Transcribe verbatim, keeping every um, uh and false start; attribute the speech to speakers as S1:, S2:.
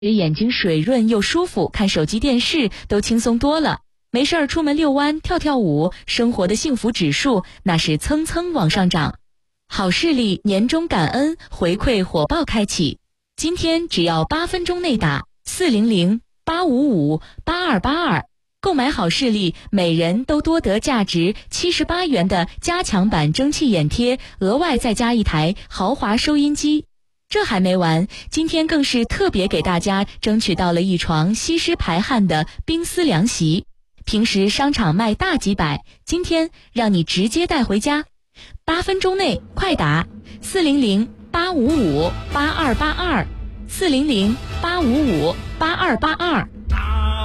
S1: 眼睛水润又舒服，看手机电视都轻松多了。没事儿出门遛弯、跳跳舞，生活的幸福指数那是蹭蹭往上涨。好视力年终感恩回馈火爆开启，今天只要八分钟内打四零零八五五八二八二，购买好视力，每人都多得价值七十八元的加强版蒸汽眼贴，额外再加一台豪华收音机。这还没完，今天更是特别给大家争取到了一床吸湿排汗的冰丝凉席，平时商场卖大几百，今天让你直接带回家。八分钟内快打四零零八五五八二八二，四零零八五五八二八二。